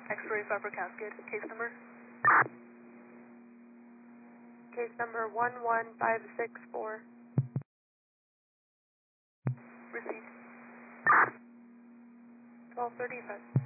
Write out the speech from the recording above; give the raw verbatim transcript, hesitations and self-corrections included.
X-ray fiber cascade. Case number? Case number one one five six four. Received. twelve thirty-five.